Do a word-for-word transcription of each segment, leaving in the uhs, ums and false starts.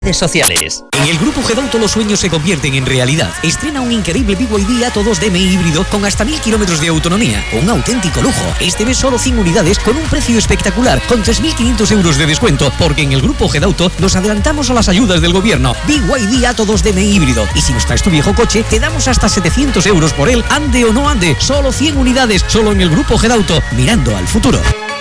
Redes sociales. En el Grupo Gedauto los sueños se convierten en realidad. Estrena un increíble B Y D Atto dos D M I híbrido con hasta mil kilómetros de autonomía. Un auténtico lujo. Este mes solo cien unidades con un precio espectacular, con tres mil quinientos euros de descuento, porque en el Grupo Gedauto nos adelantamos a las ayudas del gobierno. B Y D Atto dos D M I híbrido. Y si nos traes tu viejo coche, te damos hasta setecientos euros por él, ande o no ande. Solo cien unidades, solo en el Grupo Gedauto, mirando al futuro.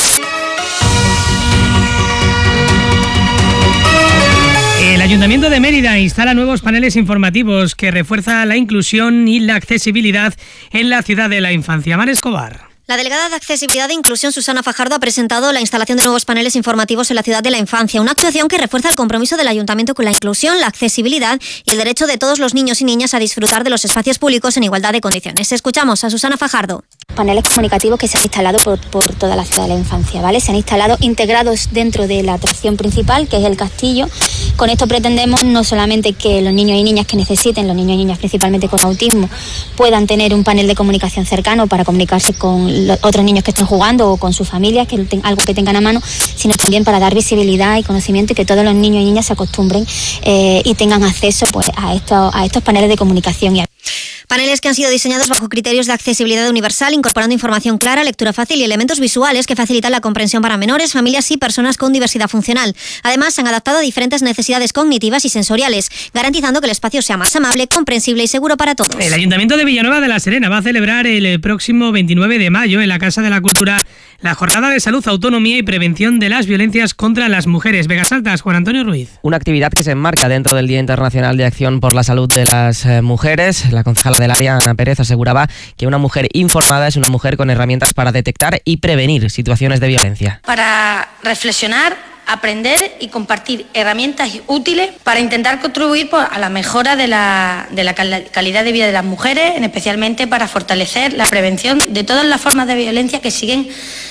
El Ayuntamiento de Mérida instala nuevos paneles informativos que refuerzan la inclusión y la accesibilidad en la ciudad de la infancia. Mar Escobar. La delegada de Accesibilidad e Inclusión, Susana Fajardo, ha presentado la instalación de nuevos paneles informativos en la ciudad de la infancia, una actuación que refuerza el compromiso del Ayuntamiento con la inclusión, la accesibilidad y el derecho de todos los niños y niñas a disfrutar de los espacios públicos en igualdad de condiciones. Escuchamos a Susana Fajardo. Paneles comunicativos que se han instalado por, por toda la ciudad de la infancia, ¿vale? Se han instalado integrados dentro de la atracción principal, que es el castillo. Con esto pretendemos no solamente que los niños y niñas que necesiten, los niños y niñas principalmente con autismo, puedan tener un panel de comunicación cercano para comunicarse con los otros niños que estén jugando o con sus familias, que algo que tengan a mano, sino también para dar visibilidad y conocimiento y que todos los niños y niñas se acostumbren eh, y tengan acceso pues a estos, a estos paneles de comunicación. Y a... Paneles que han sido diseñados bajo criterios de accesibilidad universal, incorporando información clara, lectura fácil y elementos visuales que facilitan la comprensión para menores, familias y personas con diversidad funcional. Además, se han adaptado a diferentes necesidades cognitivas y sensoriales, garantizando que el espacio sea más amable, comprensible y seguro para todos. El Ayuntamiento de Villanueva de la Serena va a celebrar el próximo veintinueve de mayo en la Casa de la Cultura la Jornada de Salud, Autonomía y Prevención de las Violencias contra las Mujeres. Vegas Altas, Juan Antonio Ruiz. Una actividad que se enmarca dentro del Día Internacional de Acción por la Salud de las Mujeres. La concejala del área, Ana Pérez, aseguraba que una mujer informada es una mujer con herramientas para detectar y prevenir situaciones de violencia. Para reflexionar, aprender y compartir herramientas útiles para intentar contribuir pues, a la mejora de la, de la calidad de vida de las mujeres, especialmente para fortalecer la prevención de todas las formas de violencia que siguen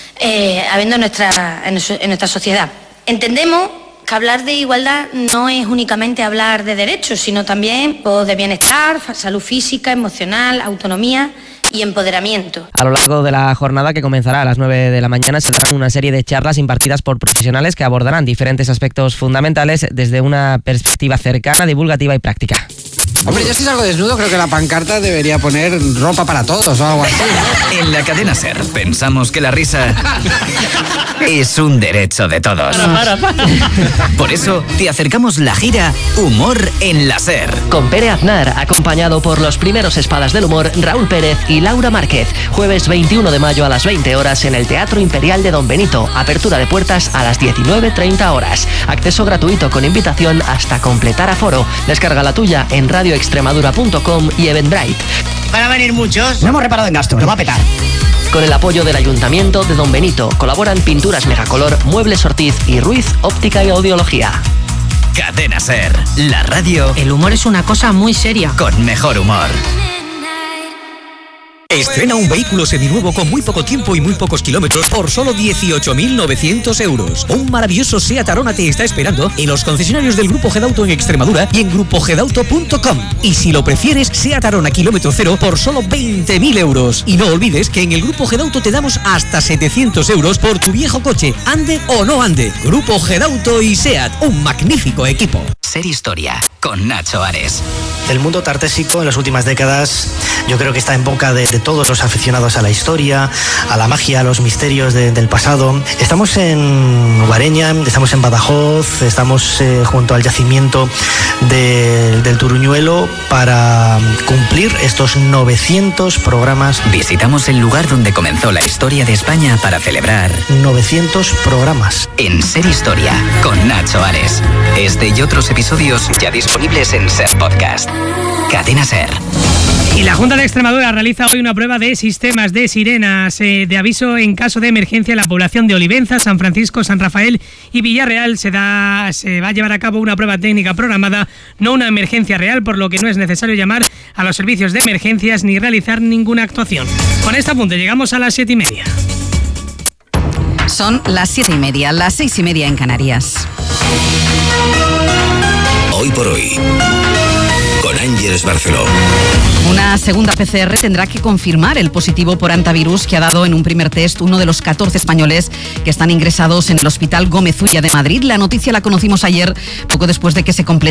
eh, habiendo en nuestra, en, en nuestra sociedad. Entendemos que hablar de igualdad no es únicamente hablar de derechos, sino también pues, de bienestar, salud física, emocional, autonomía y empoderamiento. A lo largo de la jornada, que comenzará a las nueve de la mañana, se darán una serie de charlas impartidas por profesionales que abordarán diferentes aspectos fundamentales desde una perspectiva cercana, divulgativa y práctica. Hombre, yo si salgo desnudo creo que la pancarta debería poner ropa para todos o algo así, ¿no? En la cadena SER pensamos que la risa es un derecho de todos. Para, para, para. Por eso te acercamos la gira Humor en la SER. Con Pere Aznar, acompañado por los primeros espadas del humor Raúl Pérez y Laura Márquez. Jueves veintiuno de mayo a las veinte horas en el Teatro Imperial de Don Benito. Apertura de puertas a las diecinueve treinta horas. Acceso gratuito con invitación hasta completar aforo. Descarga la tuya en radio extremadura punto com y Eventbrite. ¿Van a venir muchos? No hemos reparado en gasto, lo va a petar. Con el apoyo del Ayuntamiento de Don Benito colaboran Pinturas Megacolor, Muebles Ortiz y Ruiz Óptica y Audiología. Cadena SER, la radio. El humor es una cosa muy seria. Con mejor humor. Estrena un vehículo seminuevo con muy poco tiempo y muy pocos kilómetros por solo dieciocho mil novecientos euros. Un maravilloso SEAT Arona te está esperando en los concesionarios del Grupo Gedauto en Extremadura y en grupo gedauto punto com. Y si lo prefieres, SEAT Arona kilómetro cero por solo veinte mil euros. Y no olvides que en el Grupo Gedauto te damos hasta setecientos euros por tu viejo coche, ande o no ande. Grupo Gedauto y SEAT, un magnífico equipo. Ser Historia, con Nacho Ares. El mundo tartésico en las últimas décadas yo creo que está en boca de, de todos los aficionados a la historia, a la magia, a los misterios de, del pasado. Estamos en Guareña, estamos en Badajoz, estamos eh, junto al yacimiento de, del Turuñuelo para cumplir estos novecientos programas. Visitamos el lugar donde comenzó la historia de España para celebrar novecientos programas. En Ser Historia, con Nacho Ares. Este y otros episodios ya disponibles en SER Podcast. Cadena SER. Y la Junta de Extremadura realiza hoy una prueba de sistemas de sirenas eh, de aviso en caso de emergencia en la población de Olivenza, San Francisco, San Rafael y Villarreal. Se, da, se va a llevar a cabo una prueba técnica programada, no una emergencia real, por lo que no es necesario llamar a los servicios de emergencias ni realizar ninguna actuación. Con este apunte llegamos a las siete y media. Son las siete y media, las seis y media en Canarias. Hoy por hoy, con Ángeles Barceló. Una segunda P C R tendrá que confirmar el positivo por hantavirus que ha dado en un primer test uno de los catorce españoles que están ingresados en el Hospital Gómez Ulla de Madrid. La noticia la conocimos ayer, poco después de que se completara